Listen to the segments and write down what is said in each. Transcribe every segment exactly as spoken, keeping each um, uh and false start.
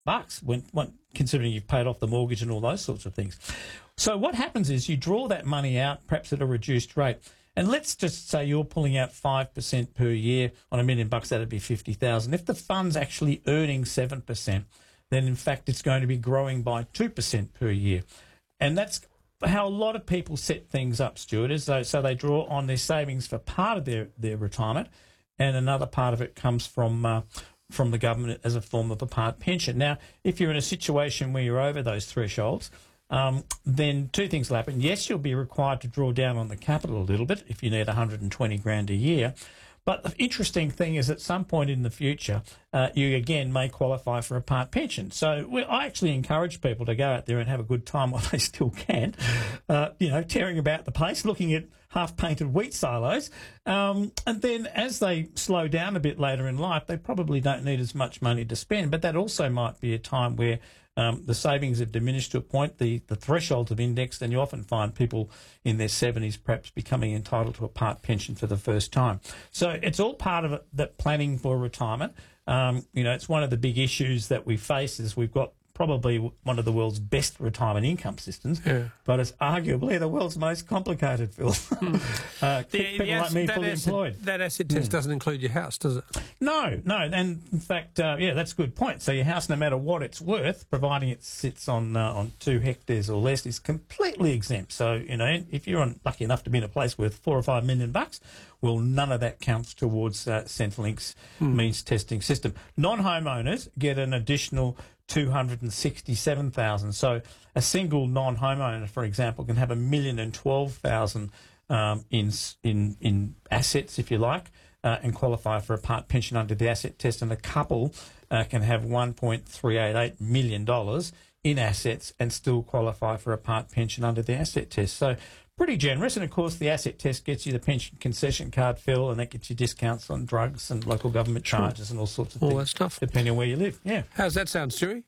bucks when, when considering you've paid off the mortgage and all those sorts of things. So what happens is you draw that money out, perhaps at a reduced rate. And let's just say you're pulling out five percent per year on a million bucks, that'd be fifty thousand. If the fund's actually earning seven percent, then in fact it's going to be growing by two percent per year. And that's how a lot of people set things up, Stuart, is so, so they draw on their savings for part of their, their retirement, and another part of it comes from uh, from the government as a form of a part pension. Now, if you're in a situation where you're over those thresholds, Um, then two things will happen. Yes, you'll be required to draw down on the capital a little bit if you need one hundred twenty grand a year. But the interesting thing is at some point in the future, uh, you again may qualify for a part pension. So we, I actually encourage people to go out there and have a good time while they still can, uh, you know, tearing about the place, looking at half-painted wheat silos. Um, and then as they slow down a bit later in life, they probably don't need as much money to spend. But that also might be a time where Um, the savings have diminished to a point, the, the thresholds have indexed, and you often find people in their seventies perhaps becoming entitled to a part pension for the first time. So it's all part of it, that planning for retirement. Um, you know, it's one of the big issues that we face is we've got probably one of the world's best retirement income systems, yeah. but it's arguably the world's most complicated, Phil. Mm. uh, the, people the like me that fully asset, employed. That asset test mm. doesn't include your house, does it? No, no. And in fact, uh, yeah, that's a good point. So your house, no matter what it's worth, providing it sits on uh, on two hectares or less, is completely exempt. So, you know, if you're on, lucky enough to be in a place worth four or five million bucks, well, none of that counts towards uh, Centrelink's mm. means testing system. Non-homeowners get an additional two hundred sixty-seven thousand. So a single non-homeowner, for example, can have a million and twelve thousand um, in in in assets, if you like, uh, and qualify for a part pension under the asset test. And a couple uh, can have one point three eight eight million dollars in assets and still qualify for a part pension under the asset test. So pretty generous. And of course, the asset test gets you the pension concession card, Phil, and that gets you discounts on drugs and local government charges sure. and all sorts of all things. All that stuff. Depending on where you live. Yeah. How's that sound, Stewie?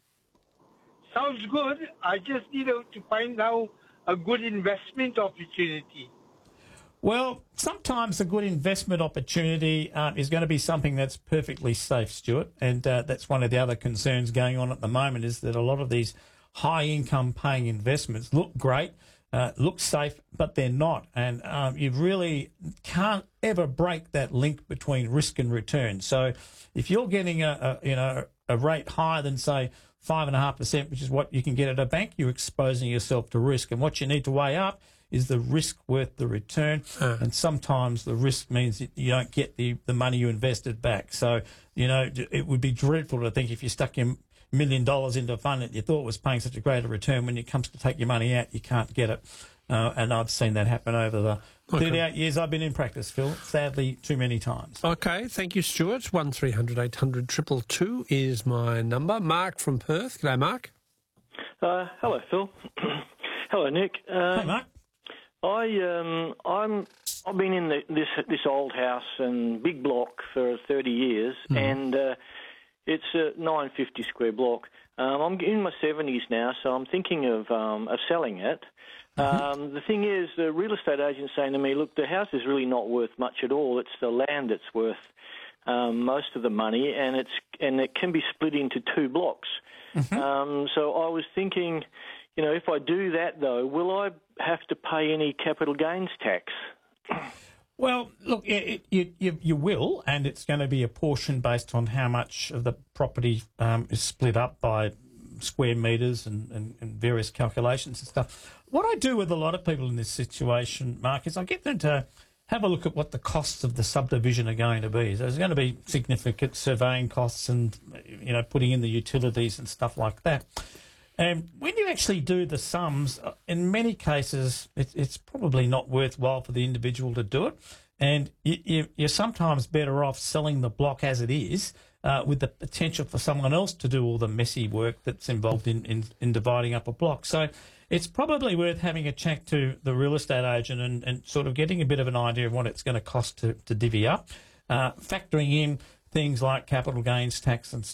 Sounds good. I just need to find out a good investment opportunity. Well, sometimes a good investment opportunity uh, is going to be something that's perfectly safe, Stuart, and uh, that's one of the other concerns going on at the moment, is that a lot of these high-income paying investments look great, uh, look safe, but they're not. And um, you really can't ever break that link between risk and return. So if you're getting a, a you know a rate higher than, say, five and a half percent, which is what you can get at a bank, you're exposing yourself to risk. And what you need to weigh up is the risk worth the return. Uh. And sometimes the risk means that you don't get the, the money you invested back. So, you know, it would be dreadful to think if you stuck your million dollars into a fund that you thought was paying such a greater return, when it comes to take your money out, you can't get it. Uh, and I've seen that happen over the okay. thirty-eight years I've been in practice, Phil. Sadly, too many times. Okay, thank you, Stuart. one three hundred eight hundred two two two is my number. Mark from Perth. G'day, Mark. Uh, hello, Phil. Hello, Nick. Uh, hey, Mark. I um, I'm I've been in the, this this old house and big block for thirty years, mm. and uh, it's a nine hundred fifty square block. Um, I'm in my seventies now, so I'm thinking of um, of selling it. Mm-hmm. Um, the thing is, the real estate agent's saying to me, look, the house is really not worth much at all. It's the land that's worth um, most of the money, and it's and it can be split into two blocks. Mm-hmm. Um, so I was thinking, you know, if I do that, though, will I have to pay any capital gains tax? Well, look, it, it, you, you will, and it's going to be a portion based on how much of the property um, is split up by square metres and, and, and various calculations and stuff. What I do with a lot of people in this situation, Mark, is I get them to have a look at what the costs of the subdivision are going to be. There's going to be significant surveying costs and, you know, putting in the utilities and stuff like that. And when you actually do the sums, in many cases, it, it's probably not worthwhile for the individual to do it. And you, you, you're sometimes better off selling the block as it is, uh, with the potential for someone else to do all the messy work that's involved in, in, in dividing up a block. So it's probably worth having a chat to the real estate agent and, and sort of getting a bit of an idea of what it's going to cost to, to divvy up, uh, factoring in things like capital gains tax and stuff.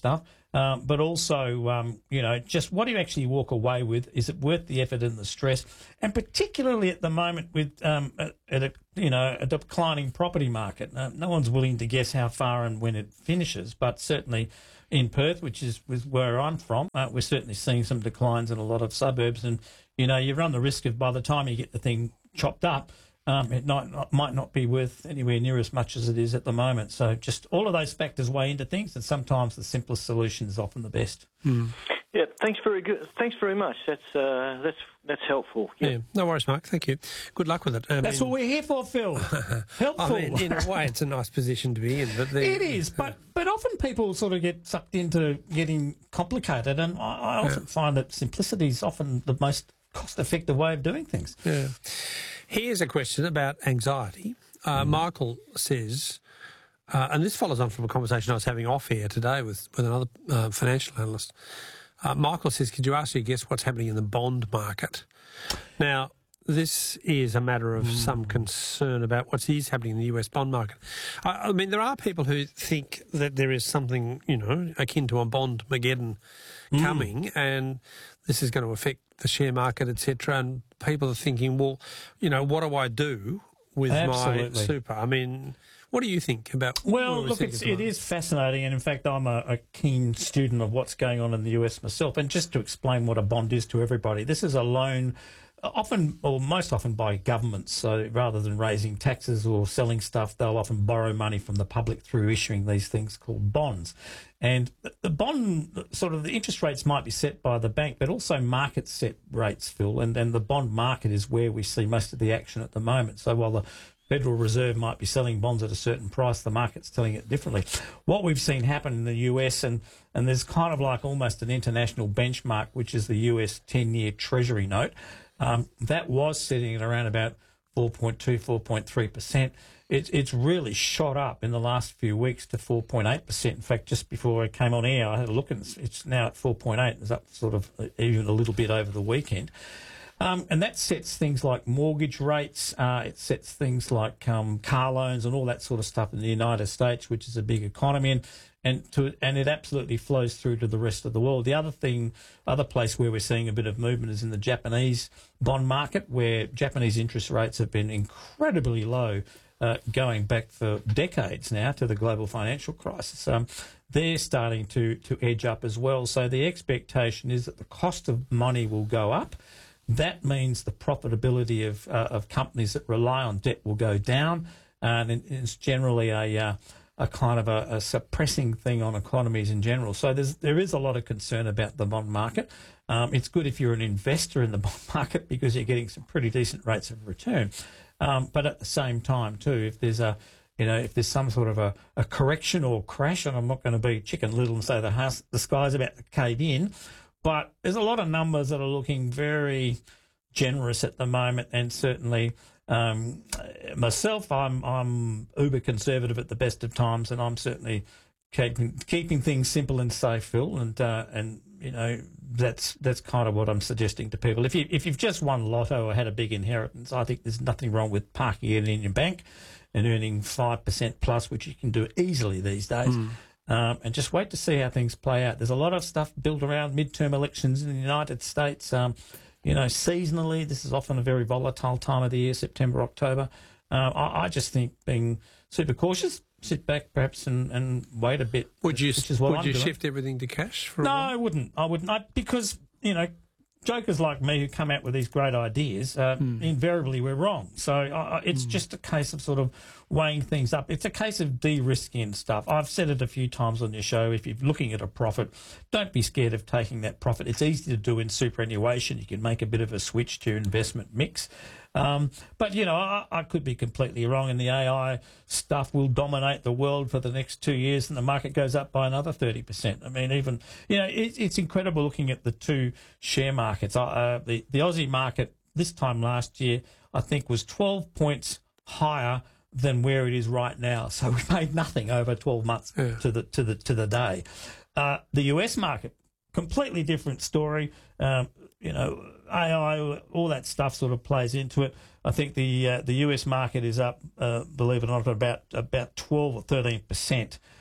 Um, but also, um, you know, just what do you actually walk away with? Is it worth the effort and the stress? And particularly at the moment with, um, a, at a, you know, a declining property market, uh, no one's willing to guess how far and when it finishes. But certainly in Perth, which is where I'm from, uh, we're certainly seeing some declines in a lot of suburbs. And, you know, you run the risk of by the time you get the thing chopped up, Um, it might not, might not be worth anywhere near as much as it is at the moment. So just all of those factors weigh into things, and sometimes the simplest solution is often the best. Mm. Yeah, thanks very good. Thanks very much. That's uh, that's that's helpful. Yeah. Yeah, no worries, Mark. Thank you. Good luck with it. I That's mean, what we're here for, Phil. Helpful. I mean, in a way, it's a nice position to be in. But the, It is, but but often people sort of get sucked into getting complicated, and I, I often Yeah. find that simplicity is often the most cost-effective way of doing things. Yeah. Here's a question about anxiety. Uh, Michael says, uh, and this follows on from a conversation I was having off air today with, with another uh, financial analyst. Uh, Michael says, could you actually guess what's happening in the bond market? Now, this is a matter of some concern about what is happening in the U S bond market. I, I mean, there are people who think that there is something, you know, akin to a bond-mageddon coming, and this is going to affect the share market, et cetera. And people are thinking, well, you know, what do I do with Absolutely. my super? I mean, what do you think about? Well, where we look, think it's, at the it moment? is fascinating, and in fact, I'm a, a keen student of what's going on in the U S myself. And just to explain what a bond is to everybody, this is a loan, often or most often by governments. So rather than raising taxes or selling stuff, they'll often borrow money from the public through issuing these things called bonds. And the bond, sort of the interest rates might be set by the bank, but also market set rates, Phil. And, and the bond market is where we see most of the action at the moment. So while the Federal Reserve might be selling bonds at a certain price, the market's telling it differently. What we've seen happen in the U S, and, and there's kind of like almost an international benchmark, which is the U S ten-year Treasury note. Um, that was sitting at around about four point two, four point three percent. It, it's really shot up in the last few weeks to four point eight percent. In fact, just before I came on air, I had a look, and it's, it's now at four point eight. It's up sort of even a little bit over the weekend. Um, and that sets things like mortgage rates, uh, it sets things like um, car loans and all that sort of stuff in the United States, which is a big economy, and and, to, and it absolutely flows through to the rest of the world. The other thing, other place where we're seeing a bit of movement is in the Japanese bond market, where Japanese interest rates have been incredibly low, uh, going back for decades now to the global financial crisis. Um, they're starting to, to edge up as well. So the expectation is that the cost of money will go up. That means the profitability of uh, of companies that rely on debt will go down, and it's generally a uh, a kind of a, a suppressing thing on economies in general. So there's there is a lot of concern about the bond market. Um, it's good if you're an investor in the bond market because you're getting some pretty decent rates of return. Um, but at the same time too, if there's a you know if there's some sort of a, a correction or crash, and I'm not going to be Chicken Little and say the house the sky's about to cave in. But there's a lot of numbers that are looking very generous at the moment, and certainly um, myself, I'm I'm uber conservative at the best of times, and I'm certainly keeping keeping things simple and safe, Phil, and uh, and you know that's that's kind of what I'm suggesting to people. If you if you've just won lotto or had a big inheritance, I think there's nothing wrong with parking it in your bank and earning five percent plus, which you can do easily these days. Mm. Um, and just wait to see how things play out. There's a lot of stuff built around midterm elections in the United States. Um, you know, seasonally, this is often a very volatile time of the year, September, October. Uh, I, I just think being super cautious, sit back perhaps and, and wait a bit. Would you, which is what would I'm you doing. shift everything to cash for a No, while? I wouldn't. I wouldn't. I, because, you know, jokers like me who come out with these great ideas, uh, mm. invariably we're wrong. So uh, it's mm. just a case of sort of weighing things up. It's a case of de-risking stuff. I've said it a few times on your show. If you're looking at a profit, don't be scared of taking that profit. It's easy to do in superannuation. You can make a bit of a switch to your investment mix. Um, but, you know, I, I could be completely wrong, and the A I stuff will dominate the world for the next two years and the market goes up by another thirty percent. I mean, even, you know, it, it's incredible looking at the two share markets. Uh, the, the Aussie market this time last year, I think, was twelve points higher than where it is right now. So we made nothing over twelve months yeah. to the to the to the day. Uh, the U S market, completely different story. Um, you know, A I, all that stuff sort of plays into it. I think the uh, the U S market is up, uh, believe it or not, about about twelve or thirteen percent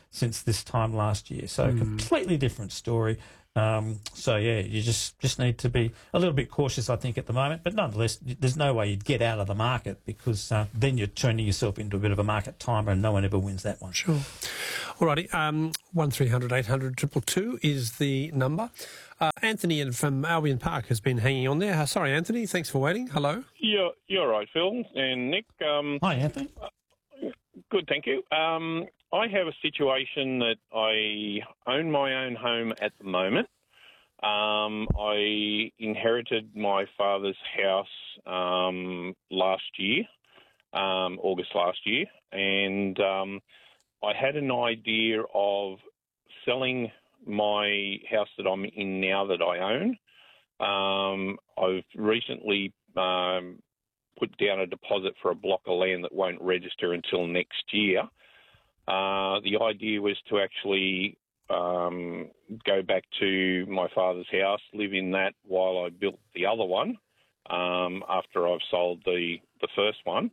since this time last year. So Mm. completely different story. Um, so, yeah, you just, just need to be a little bit cautious, I think, at the moment. But nonetheless, there's no way you'd get out of the market because uh, then you're turning yourself into a bit of a market timer and no one ever wins that one. Sure. All righty. Um, one three hundred eight hundred two two two is the number. Uh, Anthony from Albion Park has been hanging on there. Uh, sorry, Anthony. Thanks for waiting. Hello. You're, you're right, Phil and Nick. Um, Hi, Anthony. good, thank you. Um, I have a situation that I own my own home at the moment. Um, I inherited my father's house um, last year, um, August last year, and um, I had an idea of selling my house that I'm in now that I own. Um, I've recently um, put down a deposit for a block of land that won't register until next year. Uh, the idea was to actually um, go back to my father's house, live in that while I built the other one um, after I've sold the, the first one,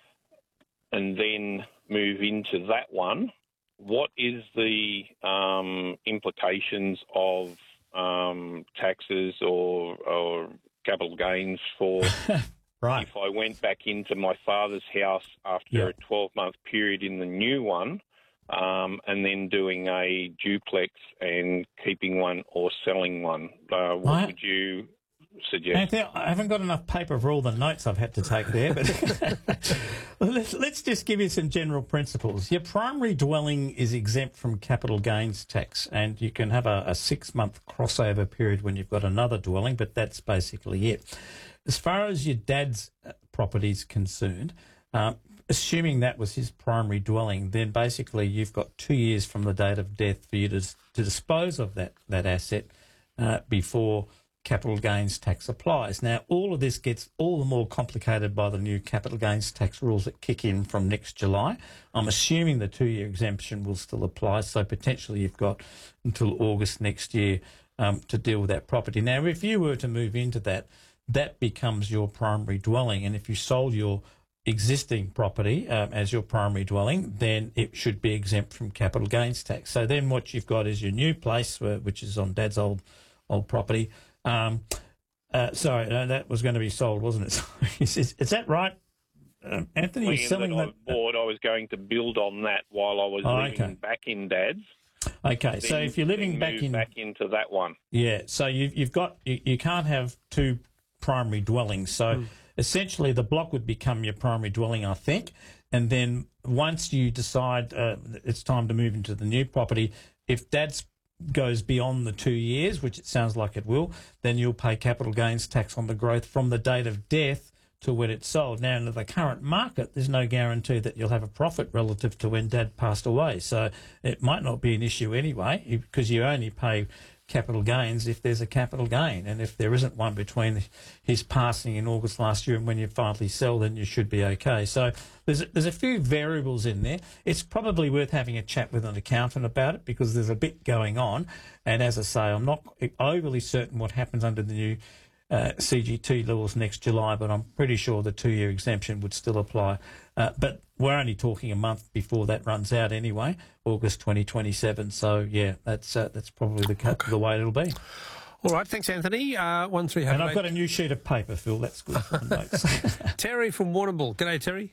and then move into that one. What is the um, implications of um, taxes or, or capital gains for Right. if I went back into my father's house after Yeah. a twelve-month period in the new one um, and then doing a duplex and keeping one or selling one? Uh, what Right. would you suggest? Anthony, I haven't got enough paper for all the notes I've had to take there, but let's, let's just give you some general principles. Your primary dwelling is exempt from capital gains tax, and you can have a, a six-month crossover period when you've got another dwelling, but that's basically it. As far as your dad's property is concerned, um, assuming that was his primary dwelling, then basically you've got two years from the date of death for you to, to dispose of that, that asset uh, before capital gains tax applies. Now, all of this gets all the more complicated by the new capital gains tax rules that kick in from next July. I'm assuming the two-year exemption will still apply, so potentially you've got until August next year um, to deal with that property. Now, if you were to move into that, that becomes your primary dwelling, and if you sold your existing property um, as your primary dwelling, then it should be exempt from capital gains tax. So then what you've got is your new place, uh, which is on Dad's old old property. Um, uh, sorry, no, that was going to be sold, wasn't it? is, is, is that right, um, Anthony? You're Land selling that that? I bought, I was going to build on that while I was Oh, living okay. back in Dad's. Okay, so Then- if you're living then back move in, back into that one. yeah, so you've you've got you, you can't have two primary dwellings. So Mm. essentially, the block would become your primary dwelling, I think, and then once you decide uh, it's time to move into the new property, if Dad's goes beyond the two years, which it sounds like it will, then you'll pay capital gains tax on the growth from the date of death to when it's sold. Now, in the current market, there's no guarantee that you'll have a profit relative to when Dad passed away. So it might not be an issue anyway, because you only pay capital gains if there's a capital gain. And if there isn't one between his passing in August last year and when you finally sell, then you should be okay. So there's, there's a few variables in there. It's probably worth having a chat with an accountant about it because there's a bit going on. And as I say, I'm not overly certain what happens under the new Uh, C G T laws next July, but I'm pretty sure the two-year exemption would still apply. Uh, but we're only talking a month before that runs out anyway, August twenty twenty-seven. So yeah, that's uh, that's probably the ca- Okay. the way it'll be. All right, thanks, Anthony. Uh, one three And hundred. I've got a new sheet of paper, Phil. That's good for the notes. Terry from Warrnambool. G'day, Terry.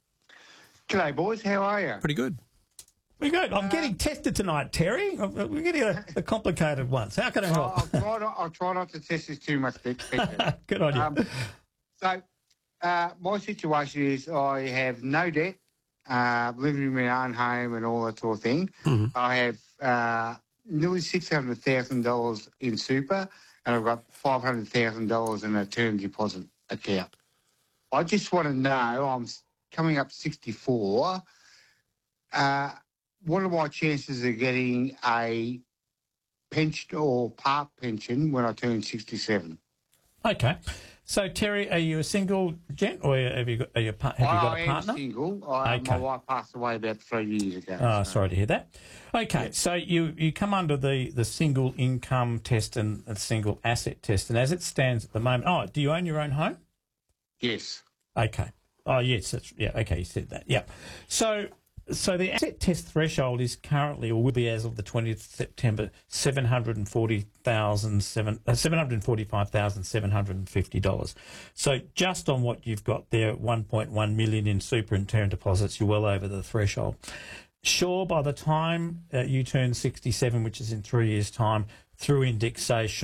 G'day, boys. How are you? Pretty good. We good. I'm getting tested tonight, Terry. I'm- We're getting the, the complicated ones. How can I I'll, help? I'll, try not, I'll try not to test this too much, Vic. Good on you. um, so, uh, my situation is I have no debt, uh, living in my own home and all that sort of thing. Mhm. I have uh, nearly six hundred thousand dollars in super, and I've got five hundred thousand dollars in a term deposit account. I just want to know, I'm s- coming up sixty-four. Uh, what are my chances of getting a pension or part pension when I turn sixty-seven? Okay. So, Terry, are you a single gent or have you got, are you, a par- have you got I a am partner? single. I, Okay. My wife passed away about three years ago. Oh, so- sorry to hear that. Okay, so you, you come under the, the single income test and the single asset test, and as it stands at the moment, oh, do you own your own home? Yes. Okay. Oh, yes, that's, yeah, okay, you said that. Yeah. So So the asset test threshold is currently, or will be as of the twentieth of September, seven hundred forty thousand seven uh, seven hundred forty-five thousand seven hundred fifty dollars. So just on what you've got there, one point one million in super and term deposits, you're well over the threshold. Sure, by the time uh, you turn sixty-seven, which is in three years' time, through indexation,